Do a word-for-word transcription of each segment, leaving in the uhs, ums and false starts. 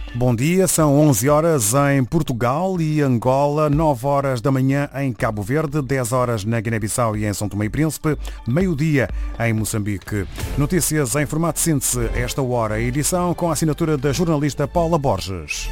Bom dia, são onze horas em Portugal e Angola, nove horas da manhã em Cabo Verde, dez horas na Guiné-Bissau e em São Tomé e Príncipe, meio-dia em Moçambique. Notícias em formato de síntese, esta hora, a edição com a assinatura da jornalista Paula Borges.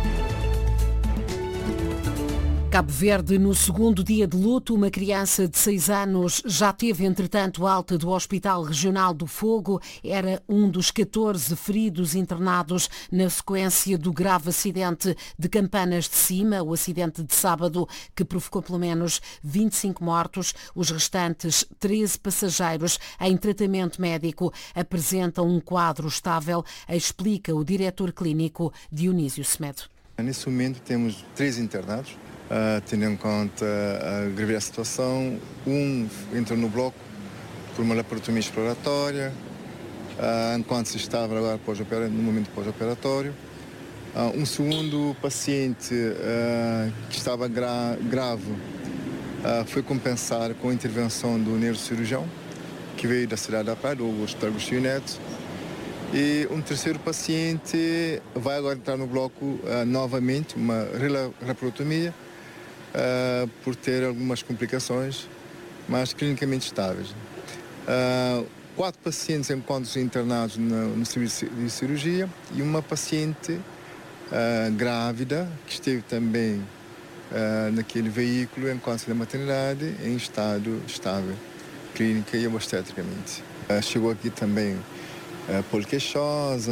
Cabo Verde, no segundo dia de luto, uma criança de seis anos já teve, entretanto, alta do Hospital Regional do Fogo. Era um dos catorze feridos internados na sequência do grave acidente de Campanas de Cima, o acidente de sábado, que provocou pelo menos vinte e cinco mortos. Os restantes treze passageiros em tratamento médico apresentam um quadro estável, explica o diretor clínico Dionísio Semedo. Nesse momento temos três internados. Uh, tendo em conta a grave da situação, um entrou no bloco por uma laparotomia exploratória, uh, enquanto se estava agora no momento pós-operatório. Uh, um segundo paciente uh, que estava gra grave uh, foi compensado com a intervenção do neurocirurgião, que veio da cidade da Praia, do Hospital Agostinho Neto. E um terceiro paciente vai agora entrar no bloco uh, novamente, uma laparotomia, Uh, por ter algumas complicações, mas clinicamente estáveis. Uh, quatro pacientes encontram-se internados no, no serviço de cirurgia e uma paciente uh, grávida que esteve também uh, naquele veículo enquanto na maternidade em estado estável, clínica e obstetricamente. Uh, chegou aqui também uh, poliqueixosa,